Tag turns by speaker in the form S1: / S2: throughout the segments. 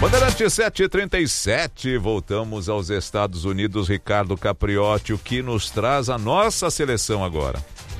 S1: Bandeirante 7h37, voltamos aos Estados Unidos. Ricardo Capriotti, o que nos traz a nossa seleção agora?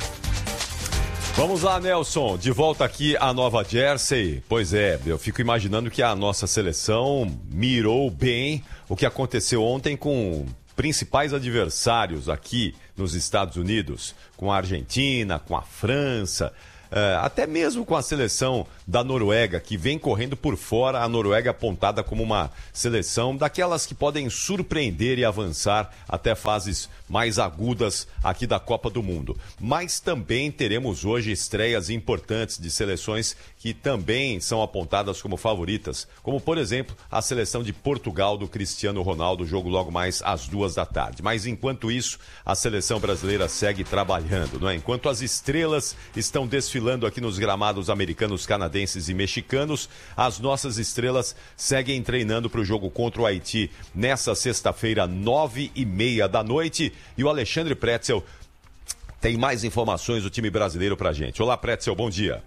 S2: Vamos lá, Nelson, de volta aqui à Nova Jersey. Pois é, eu fico imaginando que a nossa seleção mirou bem o que aconteceu ontem com principais adversários aqui nos Estados Unidos, com a Argentina, com a França, até mesmo com a seleção da Noruega, que vem correndo por fora, a Noruega apontada como uma seleção daquelas que podem surpreender e avançar até fases mais agudas aqui da Copa do Mundo. Mas também teremos hoje estreias importantes de seleções que também são apontadas como favoritas, como por exemplo a seleção de Portugal do Cristiano Ronaldo, jogo logo mais às 14h. Mas enquanto isso, a seleção brasileira segue trabalhando, não é? Enquanto as estrelas estão desfilando aqui nos gramados americanos, canadenses e mexicanos, as nossas estrelas seguem treinando para o jogo contra o Haiti nessa sexta-feira, 21h30. E o Alexandre Pretzel tem mais informações do time brasileiro pra gente. Olá, Pretzel, bom dia.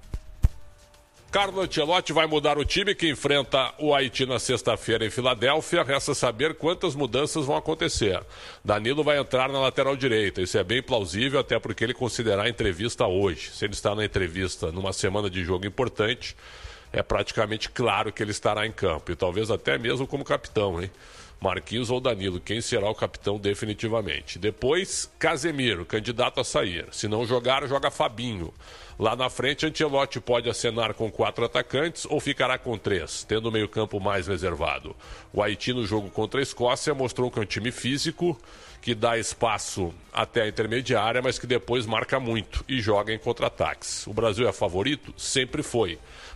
S3: Carlo Ancelotti vai mudar o time que enfrenta o Haiti na sexta-feira em Filadélfia. Resta saber quantas mudanças vão acontecer. Danilo vai entrar na lateral direita. Isso é bem plausível, até porque ele considerará a entrevista hoje. Se ele está na entrevista numa semana de jogo importante, é praticamente claro que ele estará em campo. E talvez até mesmo como capitão, hein? Marquinhos ou Danilo, quem será o capitão definitivamente. Depois, Casemiro, candidato a sair. Se não jogar, joga Fabinho. Lá na frente, Ancelotti pode acenar com 4 atacantes ou ficará com 3, tendo o meio-campo mais reservado. O Haiti, no jogo contra a Escócia, mostrou que é um time físico, que dá espaço até a intermediária, mas que depois marca muito e joga em contra-ataques. O Brasil é favorito? Sempre foi.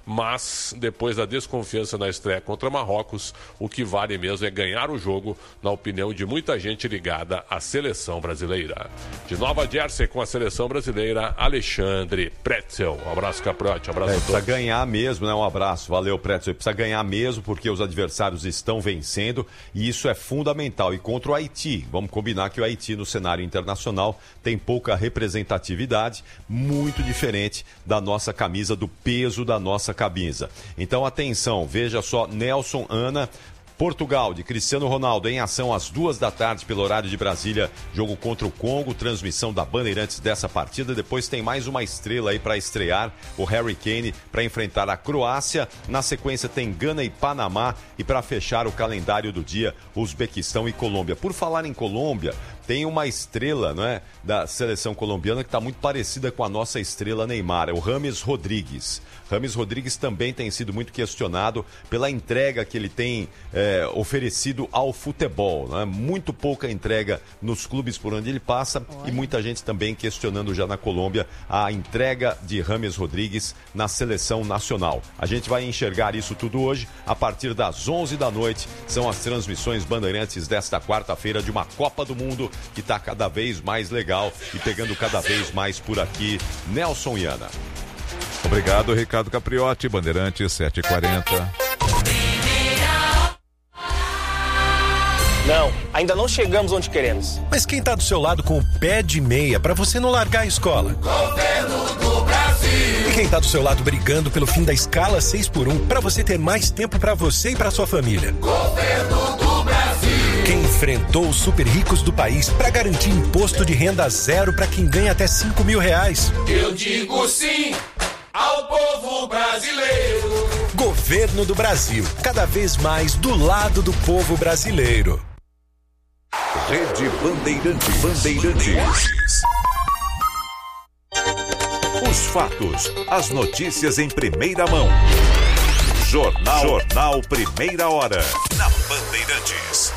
S3: Mas, depois da desconfiança na estreia contra Marrocos, o que vale mesmo é ganhar o jogo, na opinião de muita gente ligada à seleção brasileira. De Nova Jersey com a seleção brasileira, Alexandre Pretzel. Um abraço, Capriotti. Um abraço a todos.
S2: Precisa ganhar mesmo, né? Um abraço. Valeu, Pretzel. Precisa ganhar mesmo porque os adversários estão vencendo e isso é fundamental. E contra o Haiti, vamos combinar que o Haiti no cenário internacional tem pouca representatividade, muito diferente da nossa camisa, do peso da nossa camisa. Então, atenção, veja só, Nelson, Ana, Portugal, de Cristiano Ronaldo, em ação às 14h pelo horário de Brasília, jogo contra o Congo, transmissão da Bandeirantes dessa partida. Depois tem mais uma estrela aí para estrear, o Harry Kane, para enfrentar a Croácia. Na sequência tem Gana e Panamá e para fechar o calendário do dia, Uzbequistão e Colômbia. Por falar em Colômbia, tem uma estrela, não é, da seleção colombiana que está muito parecida com a nossa estrela Neymar, é o James Rodrigues. James Rodrigues também tem sido muito questionado pela entrega que ele tem oferecido ao futebol, né? Muito pouca entrega nos clubes por onde ele passa. Olha. E muita gente também questionando já na Colômbia a entrega de James Rodrigues na seleção nacional. A gente vai enxergar isso tudo hoje a partir das 11h. São as transmissões Bandeirantes desta quarta-feira de uma Copa do Mundo que está cada vez mais legal e pegando cada vez mais por aqui. Nelson e Ana.
S1: Obrigado, Ricardo Capriotti, Bandeirantes 7h40.
S4: Não, ainda não chegamos onde queremos.
S5: Mas quem tá do seu lado com o pé de meia pra você não largar a escola?
S6: Governo do Brasil.
S5: E quem tá do seu lado brigando pelo fim da escala 6x1 pra você ter mais tempo pra você e pra sua família?
S6: Governo do Brasil.
S5: Quem enfrentou os super ricos do país pra garantir imposto de renda zero pra quem ganha até R$5.000?
S6: Eu digo sim ao povo brasileiro.
S5: Governo do Brasil, cada vez mais do lado do povo brasileiro.
S1: Rede Bandeirantes. Os fatos, as notícias em primeira mão. Jornal Primeira Hora, na Bandeirantes.